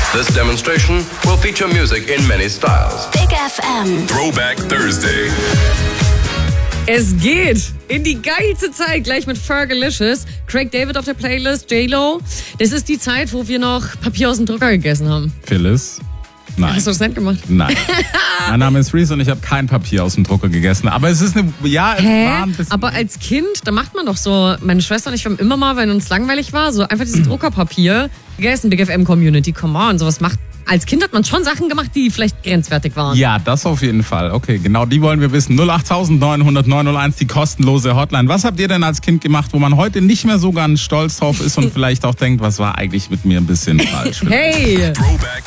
This demonstration will feature music in many styles. Big FM. Throwback Thursday. Es geht in die geilste Zeit, gleich mit Fergalicious. Craig David auf der Playlist, J-Lo. Das ist die Zeit, wo wir noch Papier aus dem Drucker gegessen haben. Phyllis? Nein. Hast du das nicht gemacht? Nein. Mein Name ist Reese und ich habe kein Papier aus dem Drucker gegessen. Aber es ist es war ein bisschen... Aber als Kind, da macht man doch so, meine Schwester und ich haben immer mal, wenn uns langweilig war, so einfach dieses Druckerpapier gegessen. Big FM Community, come on, sowas macht. Als Kind hat man schon Sachen gemacht, die vielleicht grenzwertig waren. Ja, das auf jeden Fall. Okay, genau, die wollen wir wissen. 08900 901, die kostenlose Hotline. Was habt ihr denn als Kind gemacht, wo man heute nicht mehr so ganz stolz drauf ist und vielleicht auch denkt, was war eigentlich mit mir ein bisschen falsch? Hey! Throwback